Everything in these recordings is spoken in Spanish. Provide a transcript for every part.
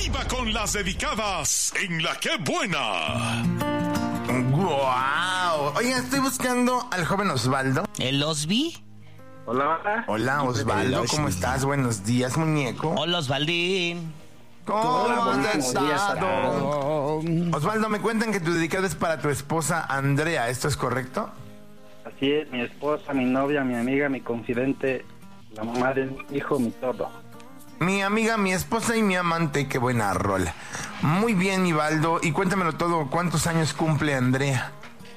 arriba con las dedicadas en La Qué Buena. ¡Guau! Oiga, estoy buscando al joven Osvaldo. ¿El Osby? Hola. Hola, Osvaldo, ¿cómo estás? Buenos días, muñeco. Hola, Osvaldín. ¿Cómo has buenos días, estado? Osvaldo, me cuentan que tu dedicado es para tu esposa Andrea, ¿esto es correcto? Así es, mi esposa, mi novia, mi amiga, mi confidente, la mamá de mi hijo, mi todo. Mi amiga, mi esposa y mi amante, qué buena rola. Muy bien, Ivaldo, y cuéntamelo todo, ¿cuántos años cumple Andrea?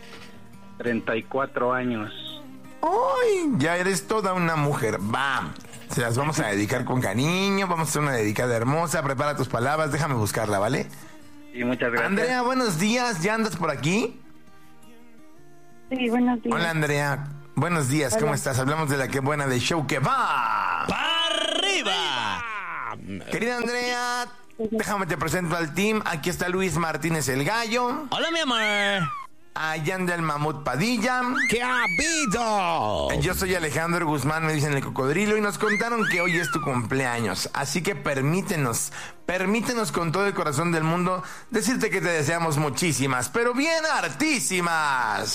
34 años. ¡Ay! Ya eres toda una mujer. ¡Bam! Se las vamos a dedicar con cariño, vamos a hacer una dedicada hermosa, prepara tus palabras, déjame buscarla, ¿vale? Y muchas gracias. Andrea, buenos días, ¿ya andas por aquí? Sí, buenos días. Hola, Andrea, buenos días, ¿cómo estás? Hablamos de La Qué Buena, de show que va. ¡Arriba! Querida Andrea, déjame te presento al team. Aquí está Luis Martínez el Gallo. Hola, mi amor. Allá anda el Mamut Padilla. ¿Qué ha habido? Yo soy Alejandro Guzmán, me dicen el cocodrilo, y nos contaron que hoy es tu cumpleaños. Así que permítenos con todo el corazón del mundo decirte que te deseamos muchísimas, pero bien hartísimas.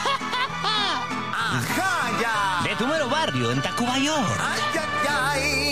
¡Ajá, ya! De tu mero barrio, en Tacubaya. ¡Ay, ay, ay!